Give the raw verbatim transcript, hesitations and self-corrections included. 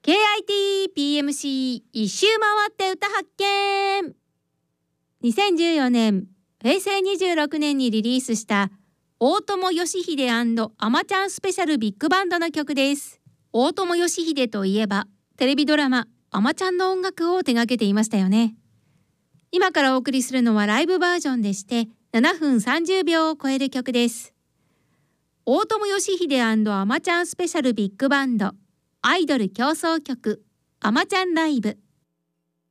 ケーアイティーピーエムシー 一周回って歌発見。にせんじゅうよねん、平成にじゅうろくねんにリリースした大友義秀&あまちゃんスペシャルビッグバンドの曲です。大友義秀といえばテレビドラマあまちゃんの音楽を手掛けていましたよね。今からお送りするのはライブバージョンでしてななふんさんじゅうびょうを超える曲です。大友義秀&あまちゃんスペシャルビッグバンドアイドル競争曲あまちゃんライブ。